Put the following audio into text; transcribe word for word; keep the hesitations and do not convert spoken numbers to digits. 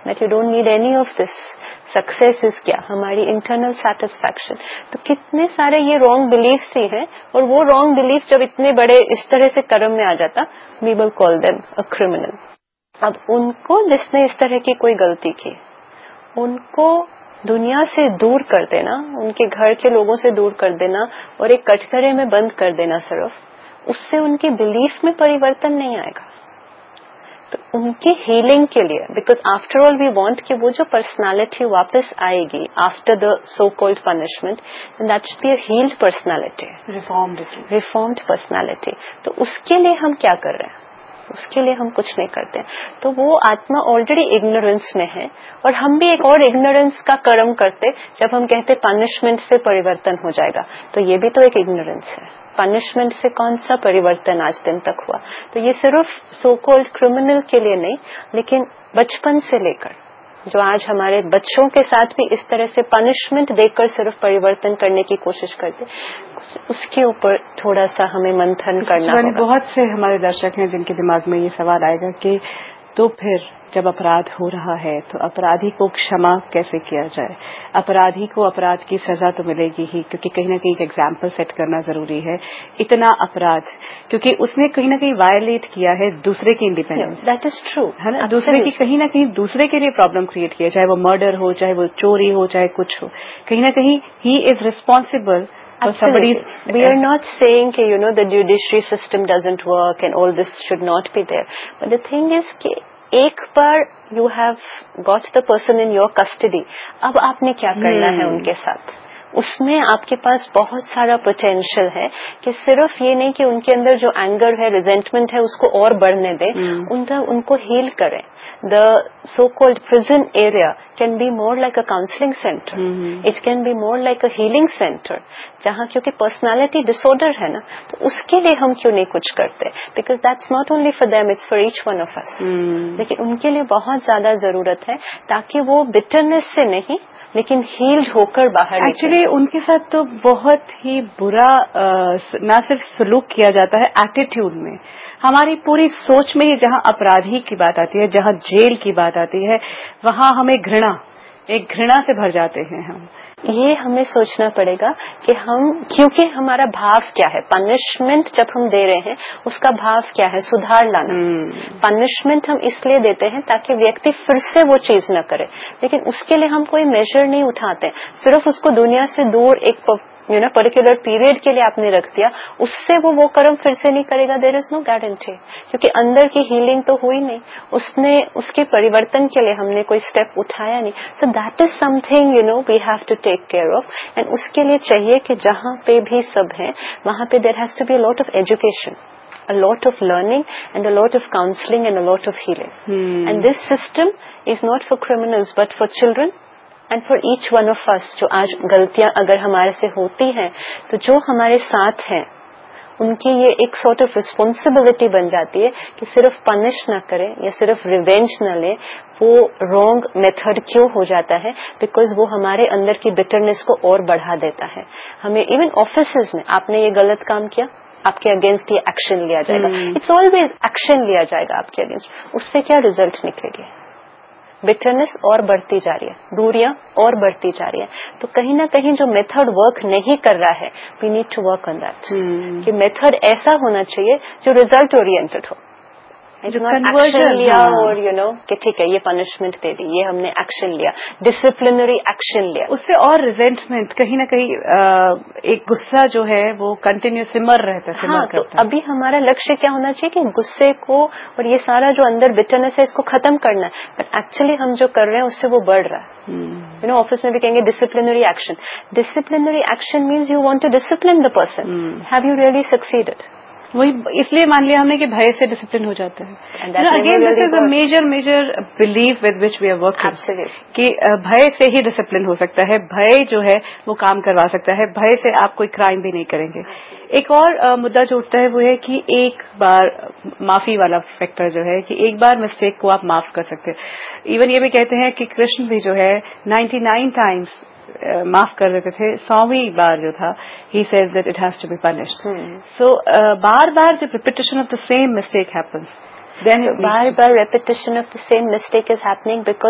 that you don't need any of this. Success is क्या? हमारी internal satisfaction. तो कितने सारे ये wrong beliefs ही हैं, और वो wrong beliefs जब इतने बड़े इस तरह से कर्म में आ जाता, we will call them a criminal. अब उनको, जिसने इस तरह की कोई गलती की, उनको दुनिया से दूर कर देना, उनके घर के लोगों से दूर कर देना और एक कटघरे में बंद कर देना सिर्फ, उससे उनकी बिलीफ में परिवर्तन नहीं आएगा. तो उनकी हीलिंग के लिए, because after all we want कि वो जो पर्सनालिटी वापस आएगी after the so called punishment, that should be a heeled personality, reformed reformed personality. तो उसके लिए हम क्या कर रहे हैं? उसके लिए हम कुछ नहीं करते. तो वो आत्मा ऑलरेडी इग्नोरेंस में है, और हम भी एक और इग्नोरेंस का कर्म करते जब हम कहते पनिशमेंट से परिवर्तन हो जाएगा. तो ये भी तो एक इग्नोरेंस है. पनिशमेंट से कौन सा परिवर्तन आज दिन तक हुआ? तो ये सिर्फ सो कॉल्ड क्रिमिनल के लिए नहीं, लेकिन बचपन से लेकर जो आज हमारे बच्चों के साथ भी इस तरह से पनिशमेंट देकर सिर्फ परिवर्तन करने की कोशिश करते, उसके ऊपर थोड़ा सा हमें मंथन करना होगा. बहुत से हमारे दर्शक हैं जिनके दिमाग में ये सवाल आएगा कि तो फिर जब अपराध हो रहा है तो अपराधी को क्षमा कैसे किया जाए? अपराधी को अपराध की सजा तो मिलेगी ही, क्योंकि कहीं ना कहीं एक एग्जाम्पल सेट करना जरूरी है. इतना अपराध, क्योंकि उसने कहीं ना कहीं वायलेट किया है दूसरे की इंडिपेंडेंस. दैट इज ट्रू, है ना. दूसरे की कहीं ना कहीं दूसरे के लिए प्रॉब्लम क्रिएट किया, चाहे वो मर्डर हो, चाहे वो चोरी हो, चाहे कुछ हो. कहीं ना कहीं he is responsible. Absolutely. We are not saying that, you know, the judiciary system doesn't work and all this should not be there. But the thing is कि एक बार you have got the person in your custody, अब आपने क्या करना है उनके साथ? उसमें आपके पास बहुत सारा पोटेंशियल है कि सिर्फ ये नहीं कि उनके अंदर जो एंगर है, रिजेंटमेंट है, उसको और बढ़ने दें, उनका उनको हील करें. The so-called prison area can be more like a counseling center. Mm-hmm. It can be more like a healing center. जहाँ क्योंकि personality disorder है ना, तो उसके लिए हम क्यों नहीं कुछ करते? Because that's not only for them, it's for each one of us. Mm. लेकिन उनके लिए बहुत ज्यादा जरूरत है, ताकि वो bitterness से नहीं, लेकिन हील्ड होकर बाहर. एक्चुअली उनके साथ तो बहुत ही बुरा न सिर्फ सलूक किया जाता है, एटीट्यूड में, हमारी पूरी सोच में ही जहां अपराधी की बात आती है, जहां जेल की बात आती है, वहां हमें घृणा, एक घृणा से भर जाते हैं हम. ये हमें सोचना पड़ेगा कि हम, क्योंकि हमारा भाव क्या है? पनिशमेंट जब हम दे रहे हैं उसका भाव क्या है? सुधार लाना. Punishment hmm. हम इसलिए देते हैं ताकि व्यक्ति फिर से वो चीज न करे, लेकिन उसके लिए हम कोई मेजर नहीं उठाते. सिर्फ उसको दुनिया से दूर एक यू नो पर्टिकुलर पीरियड के लिए आपने रख दिया, उससे वो वो कर्म फिर से नहीं करेगा. देयर इज नो गारंटी, क्योंकि अंदर की हीलिंग तो हुई नहीं, उसने उसके परिवर्तन के लिए हमने कोई स्टेप उठाया नहीं. So that is something you know we have to take care of. And उसके लिए चाहिए कि जहां पे भी सब है वहां पे there has to be a lot of education, a lot of learning and a lot of counseling and a lot of healing. Hmm. And this system is not for criminals but for children and for each one of us. जो आज गलतियां अगर हमारे से होती हैं, तो जो हमारे साथ हैं उनकी ये एक सॉर्ट ऑफ रिस्पॉन्सिबिलिटी बन जाती है कि सिर्फ पनिश ना करें या सिर्फ रिवेंज ना लें. वो रॉन्ग मेथड क्यों हो जाता है? बिकॉज वो हमारे अंदर की बिटरनेस को और बढ़ा देता है. हमें इवन ऑफिसेज में आपने ये गलत काम किया, आपके अगेंस्ट ये एक्शन लिया जाएगा. इट्स ऑलवेज एक्शन लिया जाएगा आपके अगेंस्ट. उससे क्या रिजल्ट निकलेगी? बिटरनेस और बढ़ती जा रही है, दूरियां और बढ़ती जा रही है. तो कहीं ना कहीं जो मेथड वर्क नहीं कर रहा है, we need to work on that. कि मेथड ऐसा होना चाहिए जो रिजल्ट ओरिएंटेड हो. एक्शन लिया और यू नो कि ठीक है ये पनिशमेंट दे दी, ये हमने एक्शन लिया, डिसिप्लिनरी एक्शन लिया, उससे और रिजेंटमेंट, कहीं ना कहीं एक गुस्सा जो है वो कंटिन्यू सिमर रहता है. हाँ, तो अभी हमारा लक्ष्य क्या होना चाहिए कि गुस्से को और ये सारा जो अंदर बिटरनेस है इसको खत्म करना है. बट एक्चुअली हम जो कर रहे हैं उससे वो बढ़ रहा है. यू नो ऑफिस में भी कहेंगे disciplinary action. Disciplinary action means you want to discipline the person. Have you really succeeded? वही इसलिए मान लिया हमने कि भय से डिसिप्लिन हो जाता है. Again this is a major major belief with which we are working कि भय से ही डिसिप्लिन हो सकता है. भय जो है वो काम करवा सकता है. भय से आप कोई क्राइम भी नहीं करेंगे. एक और uh, मुद्दा जो उठता है वो है कि एक बार माफी वाला फैक्टर जो है कि एक बार मिस्टेक को आप माफ कर सकते हैं. इवन ये भी कहते हैं कि कृष्ण भी जो है नाइन्टी नाइन टाइम्स Uh, माफ कर देते थे, सौवीं बार जो था he says that it has to be punished. hmm. So uh, बार बार जब repetition of the same mistake happens, then bar bar repetition of the same mistake is happening because